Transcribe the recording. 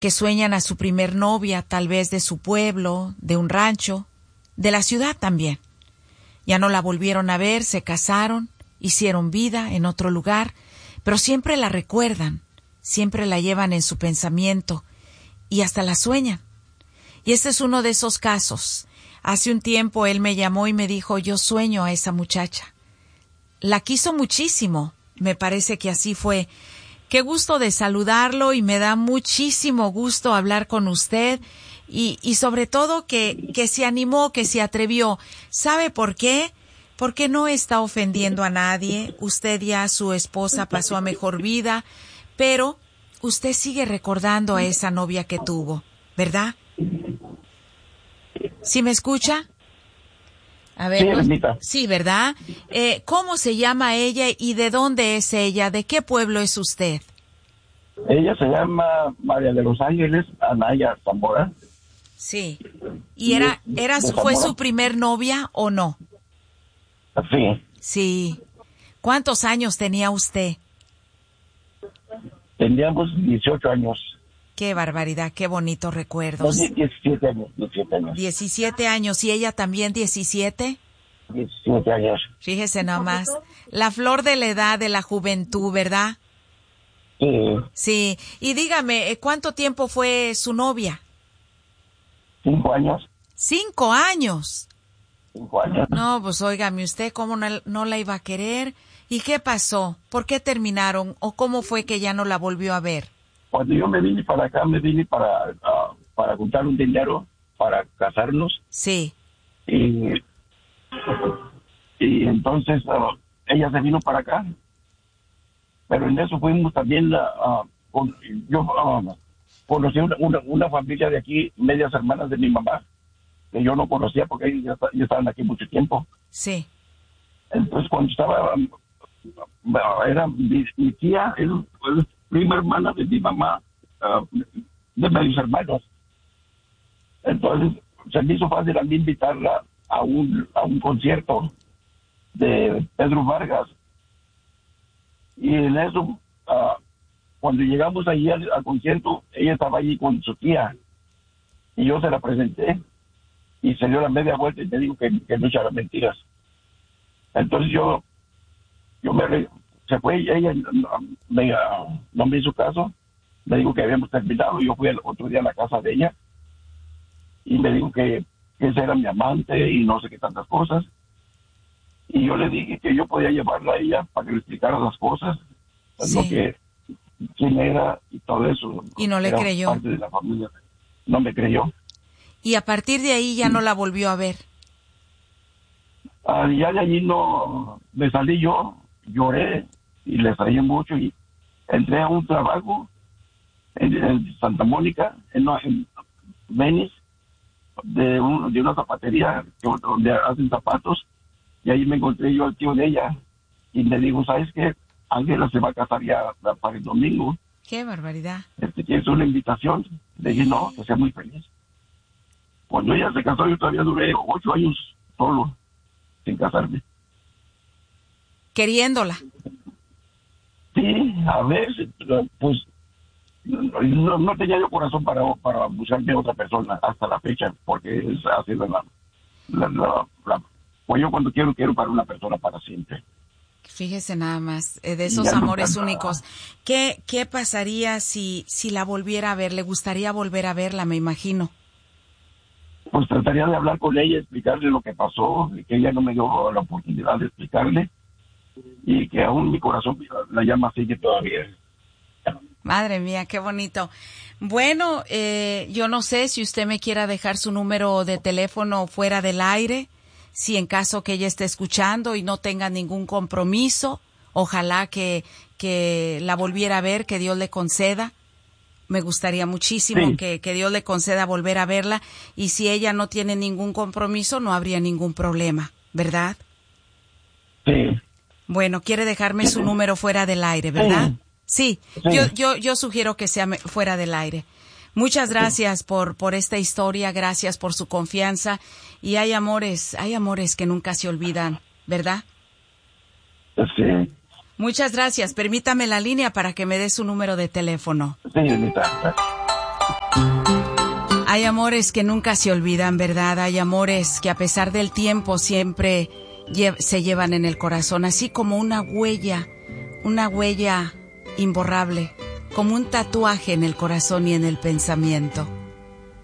que sueñan a su primer novia, tal vez de su pueblo, de un rancho, de la ciudad también. Ya no la volvieron a ver, se casaron, hicieron vida en otro lugar, pero siempre la recuerdan, siempre la llevan en su pensamiento y hasta la sueñan. Y este es uno de esos casos. Hace un tiempo él me llamó y me dijo, yo sueño a esa muchacha. La quiso muchísimo, me parece que así fue. Qué gusto de saludarlo y me da muchísimo gusto hablar con usted y sobre todo que se animó, que se atrevió. ¿Sabe por qué? Porque no está ofendiendo a nadie. Usted ya, su esposa, pasó a mejor vida, pero usted sigue recordando a esa novia que tuvo, ¿verdad? ¿Sí me escucha? A ver, sí, ¿verdad? ¿Cómo se llama ella y de dónde es ella? ¿De qué pueblo es usted? Ella se llama María de los Ángeles Anaya Zamora. Sí. ¿Y fue su primer novia o no? Sí. Sí. ¿Cuántos años tenía usted? Teníamos 18 años. Qué barbaridad, qué bonitos recuerdos. 17 años. 17 años. ¿Y ella también 17? 17 años. Fíjese nomás. La flor de la edad, de la juventud, ¿verdad? Sí. Sí. Y dígame, ¿cuánto tiempo fue su novia? 5 años. 5 años. 5 años. No, pues óigame, ¿usted cómo no la iba a querer? ¿Y qué pasó? ¿Por qué terminaron? ¿O cómo fue que ya no la volvió a ver? Cuando yo me vine para acá, me vine para juntar un dinero para casarnos. Sí. Y entonces ella se vino para acá. Pero en eso fuimos también, yo conocí una familia de aquí, medias hermanas de mi mamá, que yo no conocía porque ellos ya estaban aquí mucho tiempo. Sí. Entonces cuando estaba, era mi tía, es prima hermana de mi mamá, de medios hermanos. Entonces se me hizo fácil a mí invitarla a un concierto de Pedro Vargas. Y en eso, cuando llegamos allí al concierto, ella estaba allí con su tía. Y yo se la presenté. Y se dio la media vuelta y me dijo que no echara mentiras. Entonces se fue, ella no me hizo caso. Me dijo que habíamos terminado. Yo fui el otro día a la casa de ella. Y me dijo que ese era mi amante y no sé qué tantas cosas. Y yo le dije que yo podía llevarla a ella para que le explicara las cosas, sí. Lo que, quién era y todo eso. Y no le creyó. Parte de la familia. No me creyó. Y a partir de ahí ya no la volvió a ver. Ya de allí no me salí yo, lloré y le extrañé mucho y entré a un trabajo en Santa Mónica, en Venice, de una zapatería donde hacen zapatos. Y ahí me encontré yo al tío de ella y me dijo, ¿sabes qué? Ángela se va a casar ya para el domingo. ¡Qué barbaridad! ¿Quieres una invitación? Le dije, no, que sea muy feliz. Cuando ella se casó, yo todavía duré 8 años solo, sin casarme. ¿Queriéndola? Sí, a veces, pues, no tenía yo corazón para buscarme a otra persona hasta la fecha, porque es así pues yo cuando quiero para una persona para siempre. Fíjese nada más, de esos amores únicos. ¿Qué pasaría si la volviera a ver? ¿Le gustaría volver a verla, me imagino? Pues trataría de hablar con ella, explicarle lo que pasó, y que ella no me dio la oportunidad de explicarle, y que aún mi corazón la llama sigue todavía. Madre mía, qué bonito. Bueno, yo no sé si usted me quiera dejar su número de teléfono fuera del aire, si en caso que ella esté escuchando y no tenga ningún compromiso, ojalá que la volviera a ver, que Dios le conceda. Me gustaría muchísimo sí. que Dios le conceda volver a verla, y si ella no tiene ningún compromiso, no habría ningún problema, ¿verdad? Sí. Bueno, quiere dejarme su número fuera del aire, ¿verdad? Sí. Yo sugiero que sea fuera del aire. Muchas gracias por esta historia, gracias por su confianza, y hay amores que nunca se olvidan, ¿verdad? Sí. Muchas gracias. Permítame la línea para que me dé su número de teléfono. Sí, señorita. Hay amores que nunca se olvidan, ¿verdad? Hay amores que a pesar del tiempo siempre se llevan en el corazón, así como una huella imborrable, como un tatuaje en el corazón y en el pensamiento.